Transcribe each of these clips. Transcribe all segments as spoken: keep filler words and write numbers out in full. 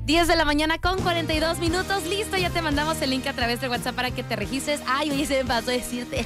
diez de la mañana con cuarenta y dos minutos. Listo, ya te mandamos el link a través de WhatsApp para que te registres. Ay, oye, se me pasó decirte.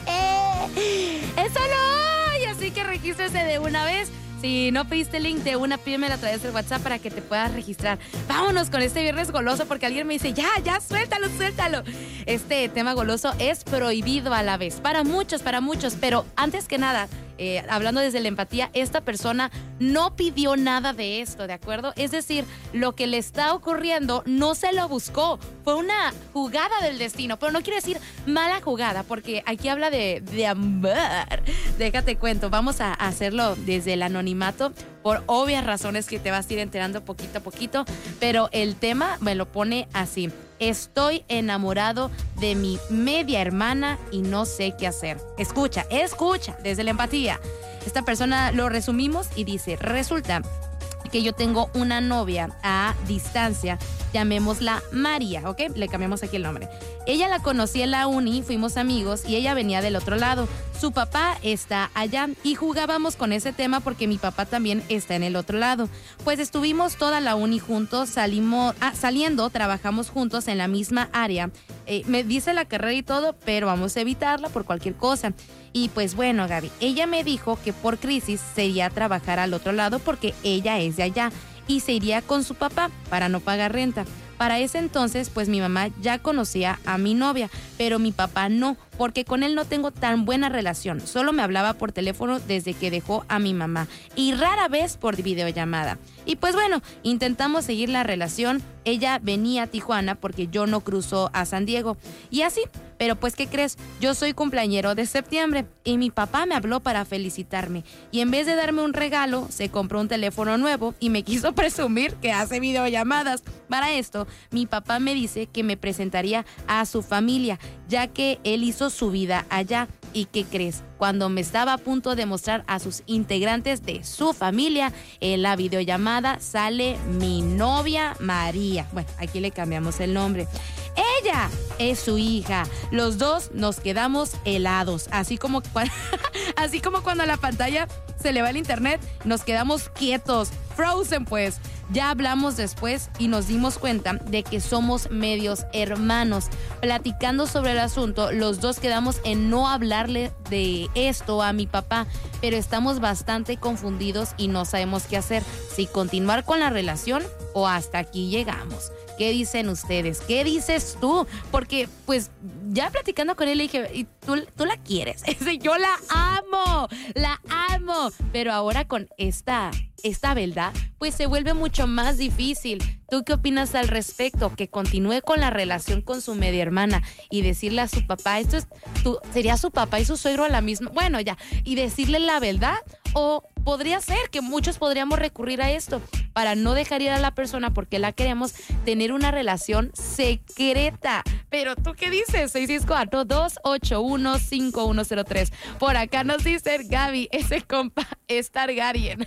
¡Es solo hoy! Así que regístrese de una vez. Si no pediste el link de una, pídemelo a través del WhatsApp para que te puedas registrar. Vámonos con este viernes goloso, porque alguien me dice, ya, ya, suéltalo, suéltalo. Este tema goloso es prohibido a la vez. Para muchos, para muchos. Pero antes que nada, eh, hablando desde la empatía, esta persona no pidió nada de esto, ¿de acuerdo? Es decir, lo que le está ocurriendo no se lo buscó. Fue una jugada del destino. Pero no quiere decir mala jugada, porque aquí habla de, de amor. Déjate cuento, vamos a hacerlo desde el anonimato por obvias razones que te vas a ir enterando poquito a poquito, pero el tema me lo pone así: estoy enamorado de mi media hermana y no sé qué hacer. Escucha, escucha, desde la empatía. Esta persona lo resumimos y dice, resulta que yo tengo una novia a distancia, llamémosla María, ¿ok? Le cambiamos aquí el nombre. Ella la conocí en la uni, fuimos amigos y ella venía del otro lado. Su papá está allá y jugábamos con ese tema porque mi papá también está en el otro lado. Pues estuvimos toda la uni juntos, salimos, ah, saliendo, trabajamos juntos en la misma área. Eh, me dice la carrera y todo, pero vamos a evitarla por cualquier cosa. Y pues bueno, Gaby, ella me dijo que por crisis se iría a trabajar al otro lado porque ella es de allá y se iría con su papá para no pagar renta. Para ese entonces, pues mi mamá ya conocía a mi novia, pero mi papá no, porque con él no tengo tan buena relación. Solo me hablaba por teléfono desde que dejó a mi mamá y rara vez por videollamada. Y pues bueno, intentamos seguir la relación. Ella venía a Tijuana porque yo no cruzo a San Diego. Y así, pero pues ¿qué crees? Yo soy cumpleañero de septiembre y mi papá me habló para felicitarme. Y en vez de darme un regalo, se compró un teléfono nuevo y me quiso presumir que hace videollamadas. Para esto, mi papá me dice que me presentaría a su familia, ya que él hizo su vida allá. ¿Y qué crees? Cuando me estaba a punto de mostrar a sus integrantes de su familia, en la videollamada sale mi novia María. Bueno, aquí le cambiamos el nombre. Ella es su hija. Los dos nos quedamos helados, así como, cuando, así como cuando a la pantalla se le va el internet, nos quedamos quietos, frozen pues. Ya hablamos después y nos dimos cuenta de que somos medios hermanos. Platicando sobre el asunto, los dos quedamos en no hablarle de esto a mi papá, pero estamos bastante confundidos y no sabemos qué hacer, si continuar con la relación o hasta aquí llegamos. ¿Qué dicen ustedes? ¿Qué dices tú? Porque pues ya platicando con él le dije, ¿y tú, tú la quieres? Yo la amo, la amo. Pero ahora con esta, esta verdad, pues se vuelve mucho más difícil. ¿Tú qué opinas al respecto? Que continúe con la relación con su media hermana y decirle a su papá, esto es, tú, sería su papá y su suegro a la misma, bueno ya, y decirle la verdad. O podría ser que muchos podríamos recurrir a esto para no dejar ir a la persona porque la queremos, tener una relación secreta. Pero ¿tú qué dices? seis seis cuatro, dos ocho uno, cinco uno cero tres. Por acá nos dicen, Gaby, ese compa es Targaryen.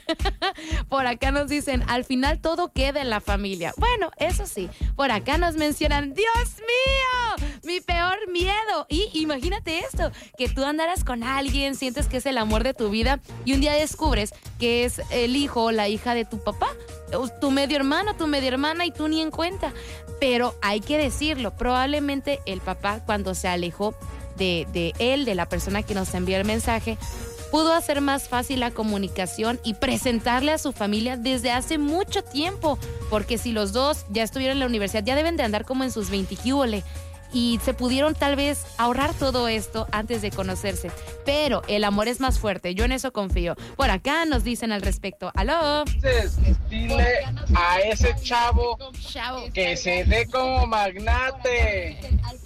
Por acá nos dicen, al final todo queda en la familia. Bueno, eso sí, por acá nos mencionan, ¡Dios mío! Mi peor miedo. Y imagínate esto, que tú andaras con alguien, sientes que es el amor de tu vida y un día descubres que es el hijo o la hija de tu papá, tu medio hermano, tu media hermana y tú ni en cuenta. Pero hay que decirlo, probablemente el papá cuando se alejó de, de él, de la persona que nos envió el mensaje, pudo hacer más fácil la comunicación y presentarle a su familia desde hace mucho tiempo, porque si los dos ya estuvieron en la universidad, ya deben de andar como en sus veinte y se pudieron tal vez ahorrar todo esto antes de conocerse. Pero el amor es más fuerte, yo en eso confío. Por acá nos dicen al respecto. ¡Aló! Entonces, dile a ese chavo, chavo que se dé como magnate.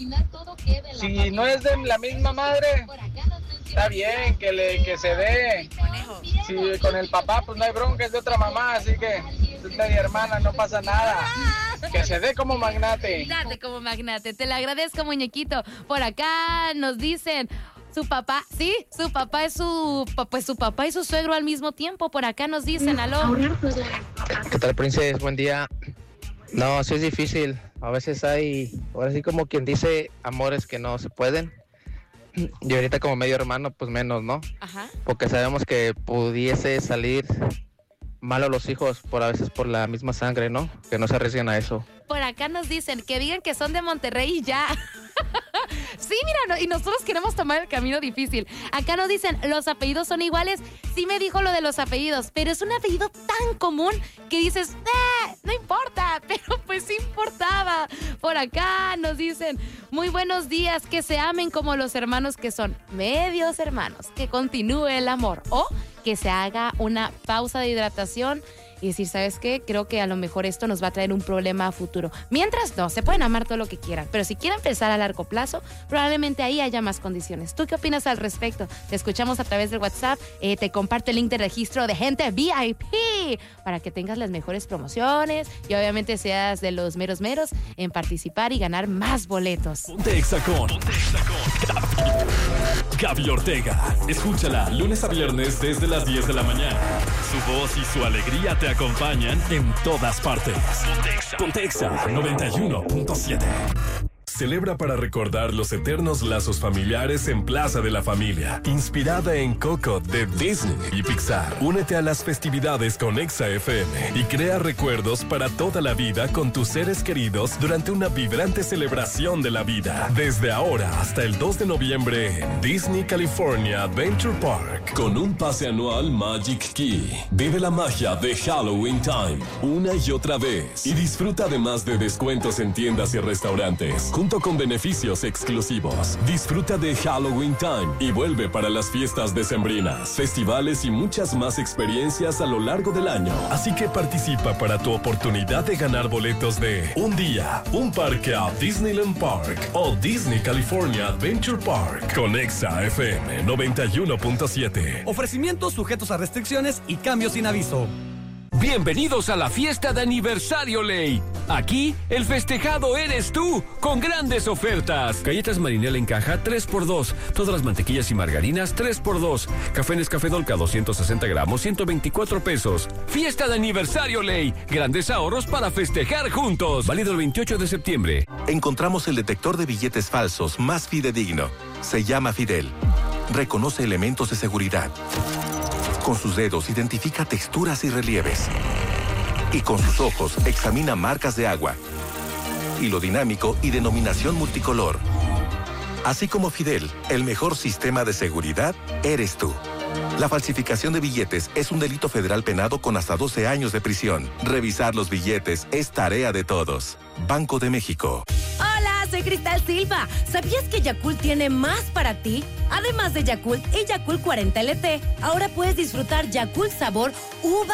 Si no es de la misma madre, está bien que le que se dé. Si con el papá pues no hay bronca, es de otra mamá, así que es media hermana, no pasa nada. Que se dé como magnate. Date como magnate, te lo agradezco, muñequito. Por acá nos dicen, su papá, sí, su papá es su, pues su papá y su suegro al mismo tiempo. Por acá nos dicen, aló. ¿Qué tal, princesa? Buen día. No, sí es difícil. A veces hay, ahora sí como quien dice, amores que no se pueden. Y ahorita como medio hermano, pues menos, ¿no? Ajá. Porque sabemos que pudiese salir malo los hijos, por a veces por la misma sangre, ¿no? Que no se arriesguen a eso. Por acá nos dicen que digan que son de Monterrey y ya. Sí, mira, no, y nosotros queremos tomar el camino difícil. Acá nos dicen, los apellidos son iguales. Sí me dijo lo de los apellidos, pero es un apellido tan común que dices, eh, no importa, pero pues sí importaba. Por acá nos dicen, muy buenos días, que se amen como los hermanos que son medios hermanos, que continúe el amor o que se haga una pausa de hidratación y decir, ¿sabes qué? Creo que a lo mejor esto nos va a traer un problema a futuro. Mientras, no, se pueden amar todo lo que quieran, pero si quieren pensar a largo plazo, probablemente ahí haya más condiciones. ¿Tú qué opinas al respecto? Te escuchamos a través del WhatsApp, eh, te comparto el link de registro de gente V I P para que tengas las mejores promociones y obviamente seas de los meros meros en participar y ganar más boletos. Ponte Exa con, Ponte Exa con Gaby Ortega. Escúchala lunes a viernes desde las diez de la mañana. Su voz y su alegría te acompañan en todas partes. Ponte Exa noventa y uno punto siete. Celebra para recordar los eternos lazos familiares en Plaza de la Familia, inspirada en Coco de Disney y Pixar. Únete a las festividades con Exa F M y crea recuerdos para toda la vida con tus seres queridos durante una vibrante celebración de la vida. Desde ahora hasta el dos de noviembre en Disney California Adventure Park. Con un pase anual Magic Key. Vive la magia de Halloween Time una y otra vez y disfruta además de descuentos en tiendas y restaurantes. Junto con beneficios exclusivos. Disfruta de Halloween Time y vuelve para las fiestas decembrinas, festivales y muchas más experiencias a lo largo del año. Así que participa para tu oportunidad de ganar boletos de un día, un parque a Disneyland Park o Disney California Adventure Park con Exa F M noventa y uno punto siete. Ofrecimientos sujetos a restricciones y cambios sin aviso. Bienvenidos a la fiesta de aniversario Ley. Aquí, el festejado eres tú, con grandes ofertas. Galletas Marinela en caja, tres por dos. Todas las mantequillas y margarinas, tres por dos. Café Nescafé Dolca, doscientos sesenta gramos, ciento veinticuatro pesos. Fiesta de aniversario Ley. Grandes ahorros para festejar juntos. Válido el veintiocho de septiembre. Encontramos el detector de billetes falsos más fidedigno. Se llama Fidel. Reconoce elementos de seguridad. Con sus dedos identifica texturas y relieves. Y con sus ojos examina marcas de agua. Hilo dinámico y denominación multicolor. Así como Fidel, el mejor sistema de seguridad eres tú. La falsificación de billetes es un delito federal penado con hasta doce años de prisión. Revisar los billetes es tarea de todos. Banco de México. Hola, soy Cristal Silva. ¿Sabías que Yakult tiene más para ti? Además de Yakult y Yakult cuarenta L T, ahora puedes disfrutar Yakult sabor uva